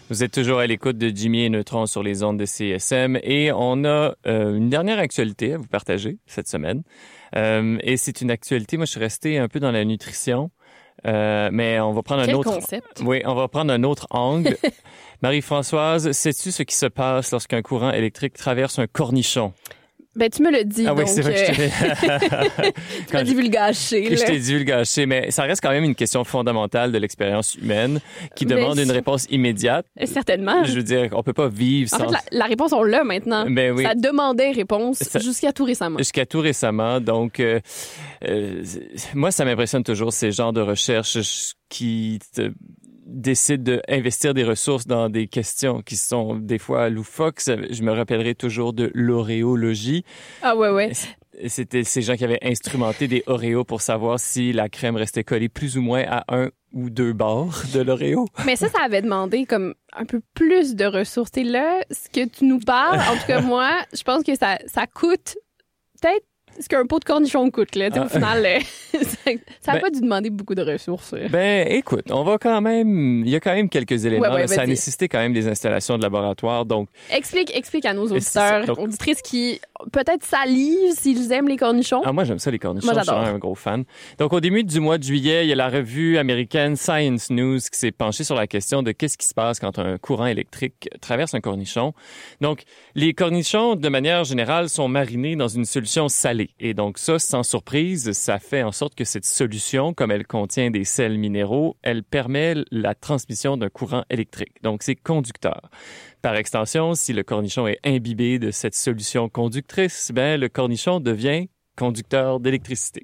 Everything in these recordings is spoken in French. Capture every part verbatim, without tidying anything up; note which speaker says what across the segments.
Speaker 1: Vous êtes toujours à l'écoute de Jimmy et Neutron sur les ondes de C S M et on a euh, une dernière actualité à vous partager cette semaine. Euh, et c'est une actualité, moi je suis resté un peu dans la nutrition, euh, mais on va prendre
Speaker 2: Quel
Speaker 1: un autre...
Speaker 2: concept?
Speaker 1: Oui, on va prendre un autre angle. Marie-Françoise, sais-tu ce qui se passe lorsqu'un courant électrique traverse un cornichon?
Speaker 2: Ben, tu me l'as dit,
Speaker 1: Ah oui,
Speaker 2: donc...
Speaker 1: c'est vrai que je t'ai...
Speaker 2: euh, tu m'as divulgaché,
Speaker 1: que
Speaker 2: là.
Speaker 1: je t'ai divulgaché, mais ça reste quand même une question fondamentale de l'expérience humaine qui
Speaker 2: Mais
Speaker 1: demande
Speaker 2: c'est-
Speaker 1: une réponse immédiate.
Speaker 2: Certainement.
Speaker 1: Je veux dire, on peut pas vivre
Speaker 2: En
Speaker 1: sans...
Speaker 2: fait, la, la réponse, on l'a maintenant.
Speaker 1: Ben oui.
Speaker 2: Ça demandait réponse
Speaker 1: Ça-
Speaker 2: jusqu'à tout récemment.
Speaker 1: Jusqu'à tout récemment. Donc, euh, euh, moi, ça m'impressionne toujours ces genres de recherches qui te décident d'investir des ressources dans des questions qui sont des fois loufoques. Ça- Je me rappellerai toujours de l'oréologie.
Speaker 2: Ah ouais, ouais.
Speaker 1: C'était ces gens qui avaient instrumenté des Oreos pour savoir si la crème restait collée plus ou moins à un ou deux bords de l'Oreo.
Speaker 2: Mais ça, ça avait demandé comme un peu plus de ressources. Et là, ce que tu nous parles, en tout cas moi, je pense que ça, ça coûte peut-être ce qu'un pot de cornichon coûte. Là. Tu sais,
Speaker 1: Ah.
Speaker 2: Au final, euh, ça n'a
Speaker 1: Ben-
Speaker 2: pas dû demander beaucoup de ressources. euh.
Speaker 1: Ben, écoute, on va quand même... Il y a quand même quelques éléments.
Speaker 2: Ouais, ouais,
Speaker 1: là. Ça a
Speaker 2: vas-y.
Speaker 1: nécessité quand même des installations de laboratoire. Donc,
Speaker 2: Explique, explique à nos
Speaker 1: Et c'est ça.
Speaker 2: auditeurs,
Speaker 1: Donc-
Speaker 2: auditrices qui peut-être salivent s'ils aiment les cornichons.
Speaker 1: ah, moi, j'aime ça, les cornichons.
Speaker 2: Moi,
Speaker 1: Je suis
Speaker 2: j'adore.
Speaker 1: vraiment un gros fan. Donc, au début du mois de juillet, il y a la revue américaine Science News qui s'est penchée sur la question de qu'est-ce qui se passe quand un courant électrique traverse un cornichon. Donc, les cornichons, de manière générale, sont marinés dans une solution salée. Et donc, ça, sans surprise, ça fait en sorte que cette solution, comme elle contient des sels minéraux, elle permet la transmission d'un courant électrique. Donc, c'est conducteur. Par extension, si le cornichon est imbibé de cette solution conductrice, ben, le cornichon devient conducteur d'électricité.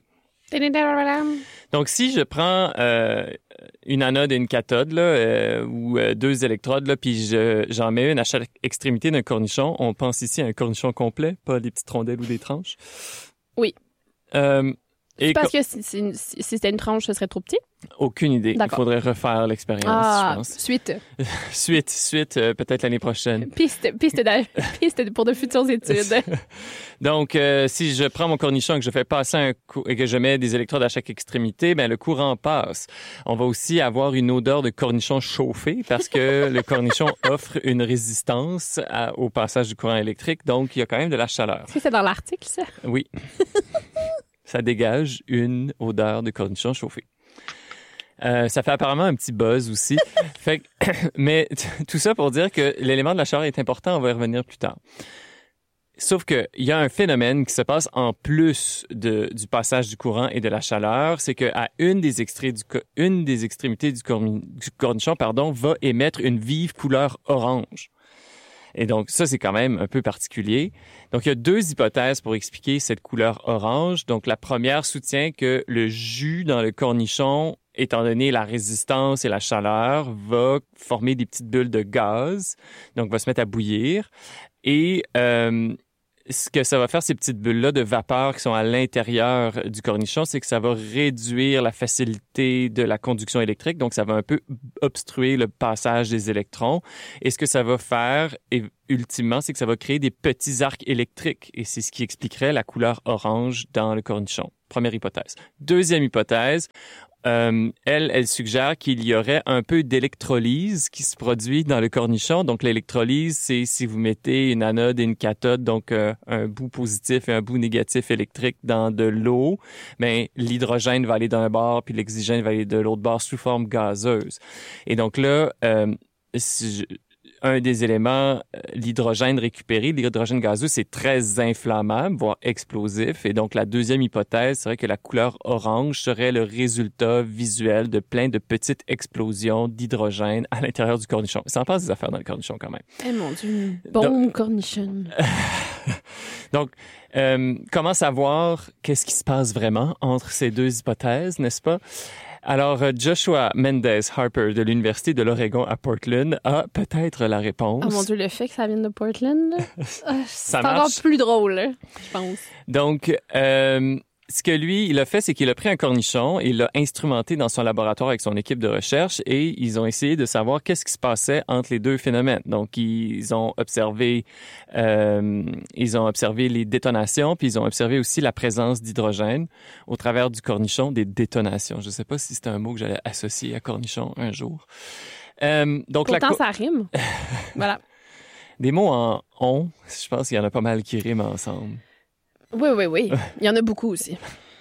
Speaker 1: Donc, si je prends euh, une anode et une cathode, là, euh, ou euh, deux électrodes, là, puis je, j'en mets une à chaque extrémité d'un cornichon, on pense ici à un cornichon complet, pas des petites rondelles ou des tranches.
Speaker 2: Oui.
Speaker 1: Euh, et
Speaker 2: Parce
Speaker 1: co-
Speaker 2: que si, si, si c'était une tranche, ce serait trop petit.
Speaker 1: aucune idée. Il
Speaker 2: D'accord.
Speaker 1: faudrait refaire l'expérience,
Speaker 2: Ah,
Speaker 1: je pense.
Speaker 2: suite.
Speaker 1: Suite, suite, euh, peut-être l'année prochaine.
Speaker 2: Piste, piste, d'a- piste pour de futures études.
Speaker 1: Donc, euh, si je prends mon cornichon et que je fais passer un cou- et que je mets des électrodes à chaque extrémité, ben le courant passe. On va aussi avoir une odeur de cornichon chauffé parce que le cornichon offre une résistance à- au passage du courant électrique. Donc, il y a quand même de la chaleur.
Speaker 2: Est-ce que c'est dans l'article, ça?
Speaker 1: Oui. Ça dégage une odeur de cornichon chauffé. Euh, ça fait apparemment un petit buzz aussi. Fait que, mais t- tout ça pour dire que l'élément de la chaleur est important, on va y revenir plus tard. Sauf que il y a un phénomène qui se passe en plus de, du passage du courant et de la chaleur, c'est qu'à une des extré- du co- une des extrémités du, corni- du cornichon, pardon, va émettre une vive couleur orange. Et donc, ça, c'est quand même un peu particulier. Donc, il y a deux hypothèses pour expliquer cette couleur orange. Donc, la première soutient que le jus dans le cornichon, étant donné la résistance et la chaleur, va former des petites bulles de gaz, donc va se mettre à bouillir. Et euh, ce que ça va faire, ces petites bulles-là de vapeur qui sont à l'intérieur du cornichon, c'est que ça va réduire la facilité de la conduction électrique. Donc, ça va un peu obstruer le passage des électrons. Et ce que ça va faire, et ultimement, c'est que ça va créer des petits arcs électriques. Et c'est ce qui expliquerait la couleur orange dans le cornichon. Première hypothèse. Deuxième hypothèse, Euh, elle, elle suggère qu'il y aurait un peu d'électrolyse qui se produit dans le cornichon. Donc, l'électrolyse, c'est si vous mettez une anode et une cathode, donc euh, un bout positif et un bout négatif électrique dans de l'eau, ben l'hydrogène va aller d'un bord puis l'oxygène va aller de l'autre bord sous forme gazeuse. Et donc là, euh, si je- un des éléments, euh, l'hydrogène récupéré, l'hydrogène gazeux, c'est très inflammable, voire explosif. Et donc, la deuxième hypothèse serait que la couleur orange serait le résultat visuel de plein de petites explosions d'hydrogène à l'intérieur du cornichon. Ça en passe des affaires dans le cornichon quand même.
Speaker 2: Eh mon Dieu, une bombe cornichon.
Speaker 1: Donc, euh, comment savoir qu'est-ce qui se passe vraiment entre ces deux hypothèses, n'est-ce pas? Alors, euh, Joshua Mendez Harper de l'Université de l'Oregon à Portland a peut-être la réponse.
Speaker 2: Oh mon Dieu, le fait que ça vienne de Portland, là, euh, c'est
Speaker 1: Ça
Speaker 2: encore
Speaker 1: marche.
Speaker 2: plus drôle, là, je pense.
Speaker 1: Donc, euh, ce que lui, il a fait, c'est qu'il a pris un cornichon et il l'a instrumenté dans son laboratoire avec son équipe de recherche et ils ont essayé de savoir qu'est-ce qui se passait entre les deux phénomènes. Donc, ils ont observé, euh, ils ont observé les détonations, puis ils ont observé aussi la présence d'hydrogène au travers du cornichon, des détonations. Je ne sais pas si c'était un mot que j'allais associer à cornichon un jour. Euh, donc
Speaker 2: Pourtant,
Speaker 1: la co-
Speaker 2: ça rime. Voilà.
Speaker 1: Des mots en on, je pense qu'il y en a pas mal qui riment ensemble.
Speaker 2: Oui, oui, oui. Il y en a beaucoup aussi.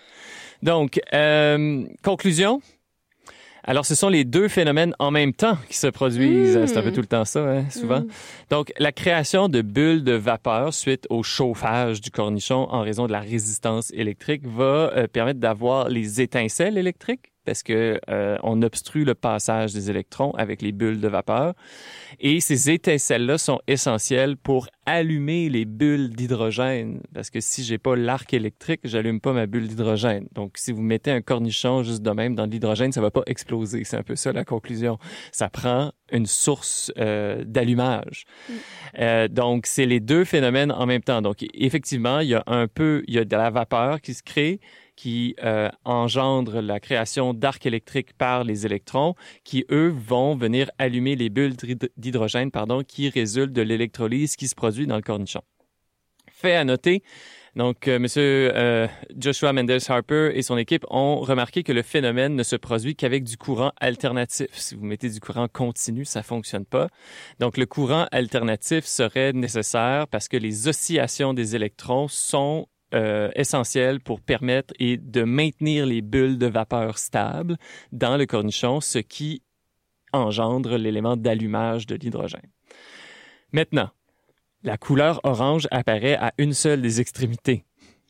Speaker 1: Donc, euh, conclusion. Alors, ce sont les deux phénomènes en même temps qui se produisent.
Speaker 2: Mmh.
Speaker 1: C'est un peu tout le temps ça, hein, souvent.
Speaker 2: Mmh.
Speaker 1: Donc, la création de bulles de vapeur suite au chauffage du cornichon en raison de la résistance électrique va euh, permettre d'avoir les étincelles électriques parce que euh, on obstrue le passage des électrons avec les bulles de vapeur. Et ces étincelles-là sont essentielles pour allumer les bulles d'hydrogène. Parce que si j'ai pas l'arc électrique, j'allume pas ma bulle d'hydrogène. Donc, si vous mettez un cornichon juste de même dans de l'hydrogène, ça va pas exploser. C'est un peu ça la conclusion. Ça prend une source euh, d'allumage. Mm. Euh, donc, c'est les deux phénomènes en même temps. Donc, effectivement, il y a un peu, il y a de la vapeur qui se crée, qui euh, engendre la création d'arcs électriques par les électrons, qui, eux, vont venir allumer les bulles d'hydrogène pardon, qui résultent de l'électrolyse qui se produit dans le cornichon. Fait à noter, donc, euh, M. Euh, Joshua Mendes Harper et son équipe ont remarqué que le phénomène ne se produit qu'avec du courant alternatif. Si vous mettez du courant continu, ça fonctionne pas. Donc, le courant alternatif serait nécessaire parce que les oscillations des électrons sont Euh, essentiel pour permettre et de maintenir les bulles de vapeur stables dans le cornichon, ce qui engendre l'élément d'allumage de l'hydrogène. Maintenant, la couleur orange apparaît à une seule des extrémités.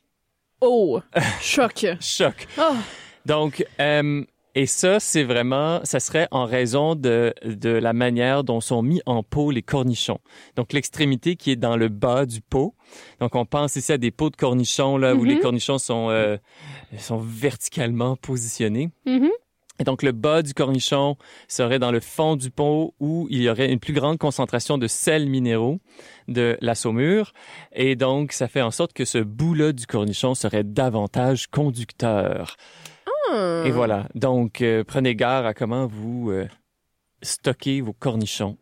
Speaker 2: Oh! Choc!
Speaker 1: Choc!
Speaker 2: Oh.
Speaker 1: Donc, euh, et ça, c'est vraiment, ça serait en raison de, de la manière dont sont mis en pot les cornichons. Donc, l'extrémité qui est dans le bas du pot. Donc, on pense ici à des pots de cornichons, là, mm-hmm. où les cornichons sont, euh, sont verticalement positionnés.
Speaker 2: Mm-hmm.
Speaker 1: Et donc, le bas du cornichon serait dans le fond du pot où il y aurait une plus grande concentration de sels minéraux de la saumure. Et donc, ça fait en sorte que ce bout-là du cornichon serait davantage conducteur. Et voilà. Donc, euh, prenez garde à comment vous euh, stockez vos cornichons.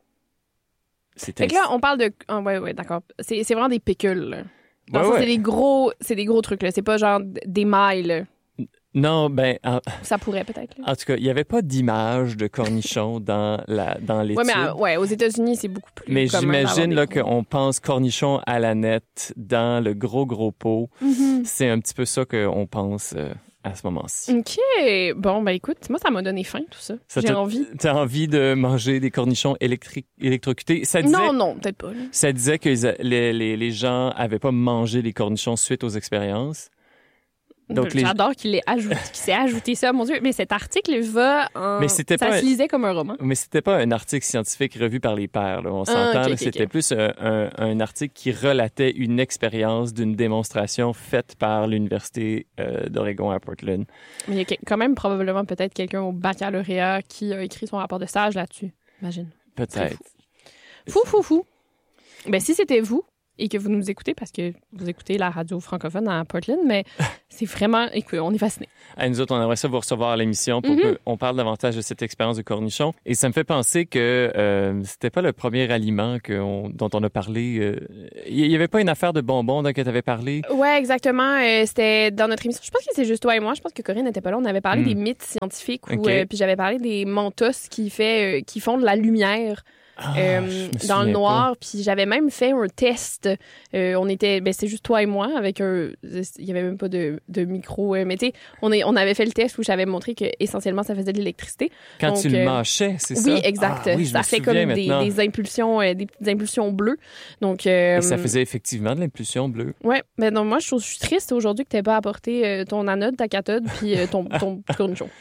Speaker 2: C'est fait que là, on parle de... Oh, ouais, ouais, d'accord. C'est, c'est vraiment des picules, là. Dans
Speaker 1: ouais,
Speaker 2: le sens,
Speaker 1: ouais.
Speaker 2: c'est des gros, c'est des gros trucs, là. C'est pas genre des mailles, là.
Speaker 1: Non, ben... En...
Speaker 2: Ça pourrait, peut-être, là.
Speaker 1: En tout cas, il n'y avait pas d'image de cornichons dans, la, dans l'étude.
Speaker 2: Ouais, mais euh, ouais, aux États-Unis, c'est beaucoup plus
Speaker 1: Mais
Speaker 2: commun
Speaker 1: j'imagine là,
Speaker 2: gros...
Speaker 1: qu'on pense cornichons à la nette dans le gros, gros pot.
Speaker 2: Mm-hmm.
Speaker 1: C'est un petit peu ça qu'on pense... Euh... à ce moment-ci.
Speaker 2: OK. Bon, ben écoute, moi, ça m'a donné faim, tout ça. ça J'ai envie.
Speaker 1: T'as envie de manger des cornichons électriques, électrocutés? Ça disait,
Speaker 2: non, non, peut-être pas. Là.
Speaker 1: Ça disait que les, les, les gens avaient pas mangé les cornichons suite aux expériences.
Speaker 2: Donc, J'adore les... qu'il ait ajouté, qu'il s'est ajouté ça, mon Dieu. Mais cet article va en...
Speaker 1: Mais c'était
Speaker 2: ça
Speaker 1: pas
Speaker 2: se lisait comme un roman.
Speaker 1: Mais c'était pas un article scientifique revu par les pairs. Là. On s'entend,
Speaker 2: ah, okay,
Speaker 1: là,
Speaker 2: okay,
Speaker 1: c'était
Speaker 2: okay.
Speaker 1: plus un, un, un article qui relatait une expérience d'une démonstration faite par l'Université euh, d'Oregon à Portland.
Speaker 2: Mais il y a quand même probablement peut-être quelqu'un au baccalauréat qui a écrit son rapport de stage là-dessus, imagine.
Speaker 1: Peut-être.
Speaker 2: Fou, fou, fou. fou. Ben, si c'était vous, et que vous nous écoutez, parce que vous écoutez la radio francophone à Portland, mais c'est vraiment... Écoute, on est fascinés.
Speaker 1: À nous autres, on aimerait ça vous recevoir à l'émission pour mm-hmm. qu'on parle davantage de cette expérience de cornichon. Et ça me fait penser que euh, c'était pas le premier aliment que on, dont on a parlé. Euh, il y avait pas une affaire de bonbons dont tu avais parlé?
Speaker 2: Ouais, exactement. Euh, c'était dans notre émission. Je pense que c'est juste toi et moi. Je pense que Corinne n'était pas là. On avait parlé mm. des mythes scientifiques. Où,
Speaker 1: okay.
Speaker 2: euh, puis j'avais parlé des mantos qui, fait, euh, qui font de la lumière.
Speaker 1: Ah,
Speaker 2: euh, dans le noir, puis j'avais même fait un test. Euh, on était, ben c'est juste toi et moi avec un, il y avait même pas de, de micro, euh, mais tu sais, on est, on avait fait le test où j'avais montré que essentiellement ça faisait de l'électricité.
Speaker 1: Quand
Speaker 2: Donc,
Speaker 1: tu le
Speaker 2: euh,
Speaker 1: mâchais, c'est
Speaker 2: oui,
Speaker 1: ça.
Speaker 2: Oui, exact.
Speaker 1: Ah, oui, je
Speaker 2: ça
Speaker 1: me
Speaker 2: fait comme des, des impulsions, euh, des petites impulsions bleues. Donc euh,
Speaker 1: et ça faisait effectivement de l'impulsion bleue.
Speaker 2: Ouais, mais donc moi je, je suis triste aujourd'hui que t'aies pas apporté euh, ton anode, ta cathode, puis euh, ton ton cornichon.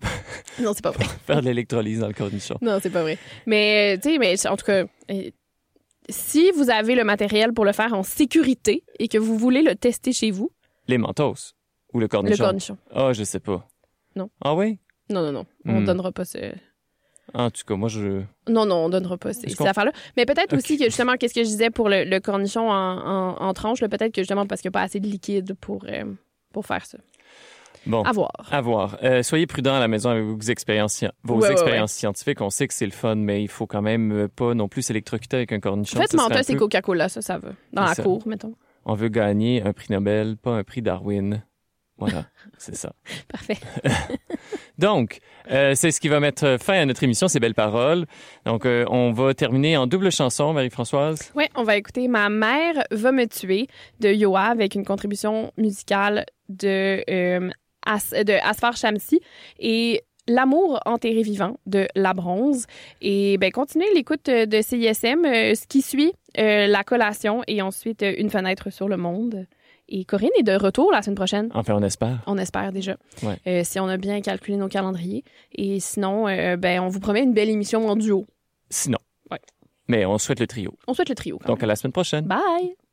Speaker 2: Non, c'est pas vrai.
Speaker 1: Faire de l'électrolyse dans le cornichon.
Speaker 2: Non, c'est pas vrai. Mais tu sais, mais en tout cas. Si vous avez le matériel pour le faire en sécurité et que vous voulez le tester chez vous...
Speaker 1: Les mentos ou le cornichon?
Speaker 2: Le cornichon.
Speaker 1: Ah, oh, je sais pas.
Speaker 2: Non.
Speaker 1: Ah oui?
Speaker 2: Non, non, non. On
Speaker 1: hmm.
Speaker 2: donnera pas ce...
Speaker 1: En tout cas, moi, je...
Speaker 2: Non, non, on donnera pas ces, ces affaires-là. Mais peut-être okay. aussi que, justement, qu'est-ce que je disais pour le, le cornichon en, en, en tranches, peut-être que, justement, parce qu'il n'y a pas assez de liquide pour, euh, pour faire ça.
Speaker 1: Bon,
Speaker 2: à voir.
Speaker 1: À voir. Euh, soyez prudents à la maison avec vos expériences, vos
Speaker 2: ouais,
Speaker 1: expériences
Speaker 2: ouais, ouais.
Speaker 1: scientifiques. On sait que c'est le fun, mais il faut quand même pas non plus s'électrocuter avec un cornichon.
Speaker 2: En fait, Mentos peu... et Coca-Cola, ça, ça va. Dans
Speaker 1: c'est
Speaker 2: la
Speaker 1: ça.
Speaker 2: cour, mettons.
Speaker 1: On veut gagner un prix Nobel, pas un prix Darwin. Voilà, c'est ça.
Speaker 2: Parfait.
Speaker 1: Donc, euh, c'est ce qui va mettre fin à notre émission, ces belles paroles. Donc, euh, on va terminer en double chanson, Marie-Françoise.
Speaker 2: Oui, on va écouter Ma mère va me tuer de Yoa avec une contribution musicale de, euh, As, de Asfar Shamsi et L'amour enterré vivant de La Bronze. Et ben continuez l'écoute de C I S M. Euh, ce qui suit, euh, la collation et ensuite euh, Une fenêtre sur le monde. Et Corinne est de retour la semaine prochaine.
Speaker 1: Enfin, on espère.
Speaker 2: On espère déjà.
Speaker 1: Ouais.
Speaker 2: Euh, si on a bien calculé nos calendriers. Et sinon, euh, ben on vous promet une belle émission en duo.
Speaker 1: Sinon.
Speaker 2: Ouais.
Speaker 1: Mais on souhaite le trio.
Speaker 2: On souhaite le trio.
Speaker 1: Donc, à la semaine prochaine.
Speaker 2: Bye!